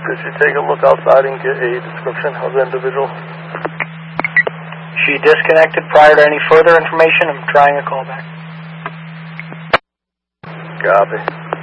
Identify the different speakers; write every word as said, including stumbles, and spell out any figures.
Speaker 1: Could you take a look outside and get a description of the individual?
Speaker 2: She disconnected prior to any further information. I'm trying a callback.
Speaker 1: Copy.